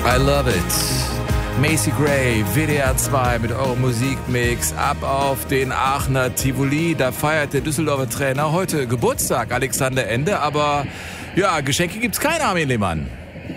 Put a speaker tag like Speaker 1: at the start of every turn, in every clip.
Speaker 1: I love it. Macy Gray, WDR 2 mit eurem Musikmix ab auf den Aachener Tivoli. Da feiert der Düsseldorfer Trainer heute Geburtstag, Alexander Ende. Aber ja, Geschenke gibt's keine, Armin Lehmann.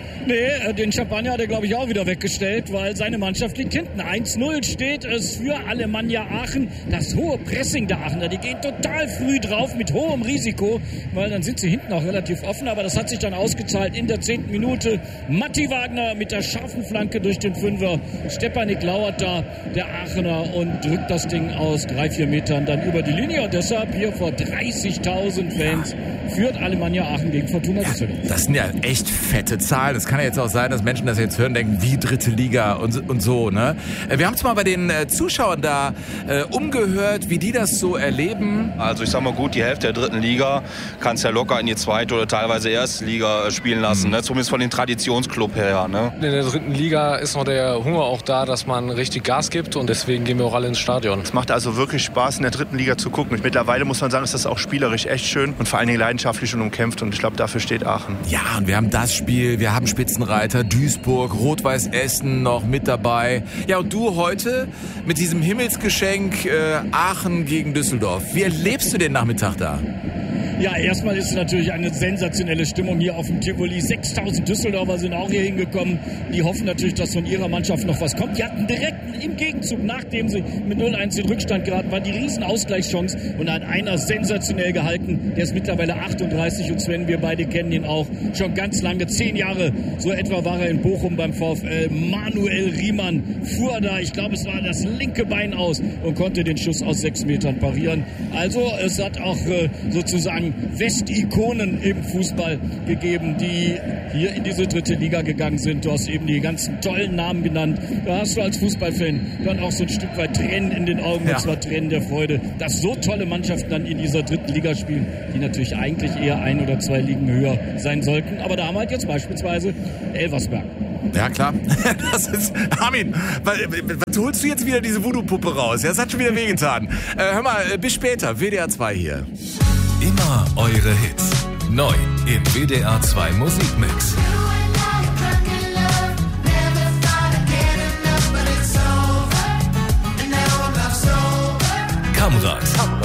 Speaker 2: Nee, den Champagner hat er, glaube ich, auch wieder weggestellt, weil seine Mannschaft liegt hinten. 1-0 steht es für Alemannia Aachen. Das hohe Pressing der Aachener, die gehen total früh drauf mit hohem Risiko, weil dann sind sie hinten auch relativ offen. Aber das hat sich dann ausgezahlt in der 10. Minute. Matti Wagner mit der scharfen Flanke durch den Fünfer. Stepanik lauert da, der Aachener, und drückt das Ding aus 3-4 Metern dann über die Linie. Und deshalb hier vor 30.000 Fans führt Alemannia Aachen gegen Fortuna Düsseldorf.
Speaker 1: Das sind ja echt fette Zahlen. Das kann ja jetzt auch sein, dass Menschen das jetzt hören, denken, wie dritte Liga und so, ne? Wir haben es mal bei den Zuschauern da umgehört, wie die das so erleben.
Speaker 3: Also ich sag mal gut, die Hälfte der dritten Liga kannst ja locker in die zweite oder teilweise erste Liga spielen lassen, ne? Zumindest von den Traditionsclub her, ne?
Speaker 4: In der dritten Liga ist noch der Hunger auch da, dass man richtig Gas gibt, und deswegen gehen wir auch alle ins Stadion.
Speaker 5: Es macht also wirklich Spaß, in der dritten Liga zu gucken. Und mittlerweile muss man sagen, ist das auch spielerisch echt schön und vor allen Dingen leidenschaftlich und umkämpft, und ich glaube, dafür steht Aachen.
Speaker 1: Ja, und wir haben das Spiel, wir haben Spitzenreiter Duisburg, Rot-Weiß Essen noch mit dabei. Ja, und du heute mit diesem Himmelsgeschenk Aachen gegen Düsseldorf. Wie erlebst du den Nachmittag da?
Speaker 2: Ja, erstmal ist es natürlich eine sensationelle Stimmung hier auf dem Tivoli. 6.000 Düsseldorfer sind auch hier hingekommen. Die hoffen natürlich, dass von ihrer Mannschaft noch was kommt. Die hatten direkt im Gegenzug, nachdem sie mit 0-1 in Rückstand geraten waren, die riesen Ausgleichschance. Und da hat einer sensationell gehalten. Der ist mittlerweile 38 und Sven, wir beide kennen ihn auch schon ganz lange. 10 Jahre, so etwa war er in Bochum beim VfL. Manuel Riemann fuhr da, ich glaube, es war das linke Bein aus und konnte den Schuss aus 6 Metern parieren. Also es hat auch sozusagen Westikonen im Fußball gegeben, die hier in diese dritte Liga gegangen sind. Du hast eben die ganzen tollen Namen genannt. Da hast du als Fußballfan dann auch so ein Stück weit Tränen in den Augen, und zwar Tränen der Freude, dass so tolle Mannschaften dann in dieser dritten Liga spielen, die natürlich eigentlich eher 1 oder 2 Ligen höher sein sollten. Aber da haben wir halt jetzt beispielsweise Elversberg.
Speaker 1: Ja, klar. Das ist, Armin, was holst du jetzt wieder diese Voodoo-Puppe raus? Ja, das hat schon wieder wehgetan. Hör mal, bis später. WDR 2 hier.
Speaker 6: Immer eure Hits. Neu im WDR 2 Musikmix. Kamrat.